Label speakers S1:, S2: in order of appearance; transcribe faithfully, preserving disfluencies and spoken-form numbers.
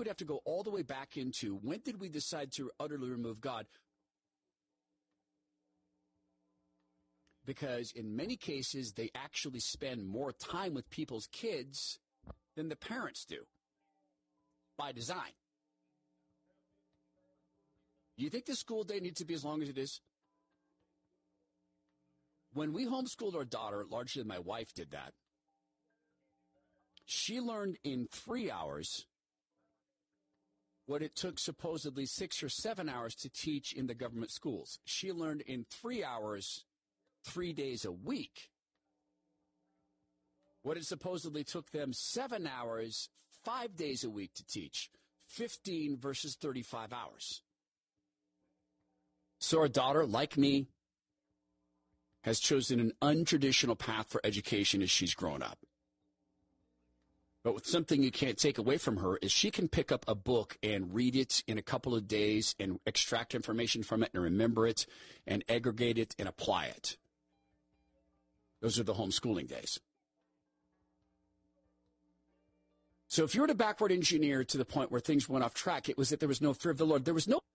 S1: would have to go all the way back into when did we decide to utterly remove God? Because in many cases, they actually spend more time with people's kids than the parents do by design. Do you think the school day needs to be as long as it is? When we homeschooled our daughter, largely my wife did that, she learned in three hours what it took supposedly six or seven hours to teach in the government schools. She learned in three hours, three days a week, what it supposedly took them seven hours, five days a week to teach, fifteen versus thirty-five hours. So our daughter, like me, has chosen an untraditional path for education as she's grown up. But with something you can't take away from her is she can pick up a book and read it in a couple of days and extract information from it and remember it and aggregate it and apply it. Those are the homeschooling days. So if you were to backward engineer to the point where things went off track, it was that there was no fear of the Lord. There was no